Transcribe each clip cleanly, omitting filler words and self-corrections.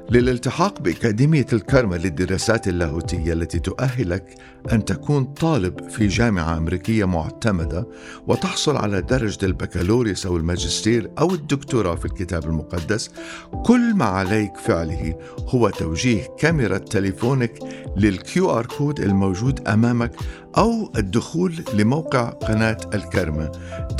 للالتحاق بأكاديمية الكرمة للدراسات اللاهوتية التي تؤهلك أن تكون طالب في جامعة أمريكية معتمدة وتحصل على درجة البكالوريوس أو الماجستير أو الدكتوراه في الكتاب المقدس، كل ما عليك فعله هو توجيه كاميرا تليفونك للQR كود الموجود أمامك أو الدخول لموقع قناة الكرمة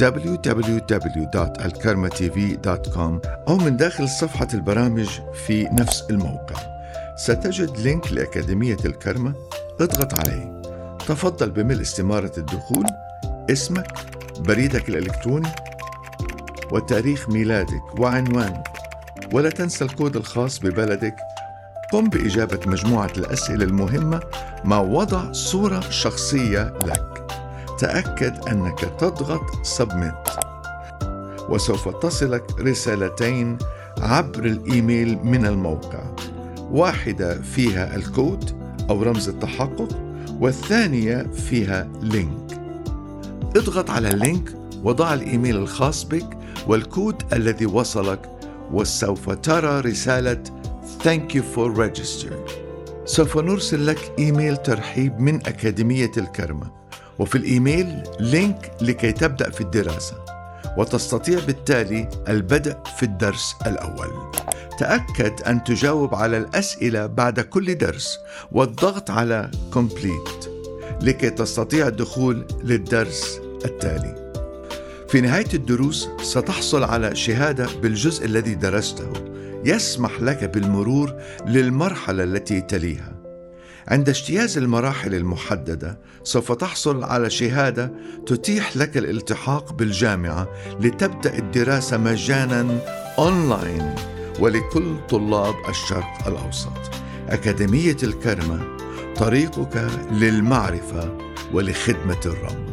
www.alkarmatv.com أو من داخل صفحة البرامج في نفس الموقع ستجد لينك لأكاديمية الكرمة. اضغط عليه، تفضل بملء استمارة الدخول، اسمك، بريدك الإلكتروني وتاريخ ميلادك وعنوانك، ولا تنسى الكود الخاص ببلدك. قم بإجابة مجموعة الأسئلة المهمة مع وضع صورة شخصية لك. تأكد أنك تضغط Submit، وسوف تصلك رسالتين عبر الإيميل من الموقع، واحدة فيها الكود أو رمز التحقق، والثانية فيها لينك. اضغط على اللينك وضع الإيميل الخاص بك والكود الذي وصلك، وسوف ترى رسالة Thank you for registering. سوف نرسل لك إيميل ترحيب من أكاديمية الكرمة، وفي الإيميل لينك لكي تبدأ في الدراسة، وتستطيع بالتالي البدء في الدرس الأول. تأكد أن تجاوب على الأسئلة بعد كل درس والضغط على Complete لكي تستطيع الدخول للدرس التالي. في نهاية الدروس ستحصل على شهادة بالجزء الذي درسته يسمح لك بالمرور للمرحلة التي تليها. عند اجتياز المراحل المحددة سوف تحصل على شهادة تتيح لك الالتحاق بالجامعة لتبدأ الدراسة مجاناً أونلاين ولكل طلاب الشرق الأوسط. أكاديمية الكرمة، طريقك للمعرفة ولخدمة الرب.